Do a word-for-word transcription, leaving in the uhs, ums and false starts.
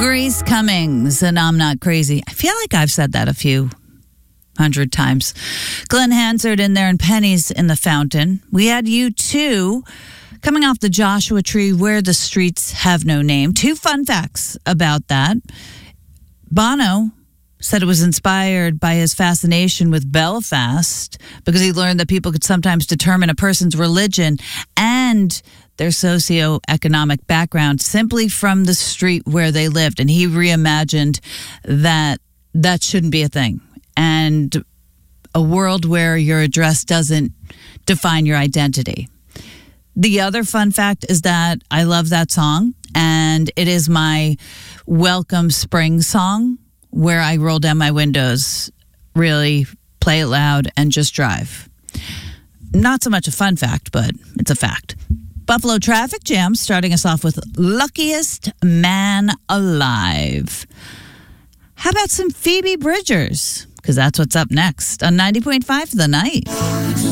Grace Cummings, and I'm Not Crazy. I feel like I've said that a few hundred times. Glenn Hansard in there and Pennies in the Fountain. We had U two coming off the Joshua Tree, Where the Streets Have No Name. Two fun facts about that. Bono said it was inspired by his fascination with Belfast because he learned that people could sometimes determine a person's religion and their socioeconomic background simply from the street where they lived. And he reimagined that that shouldn't be a thing. And a world where your address doesn't define your identity. The other fun fact is that I love that song, and it is my welcome spring song where I roll down my windows, really play it loud, and just drive. Not so much a fun fact, but it's a fact. Buffalo Traffic Jam starting us off with Luckiest Man Alive. How about some Phoebe Bridgers? Because that's what's up next on ninety point five The Night.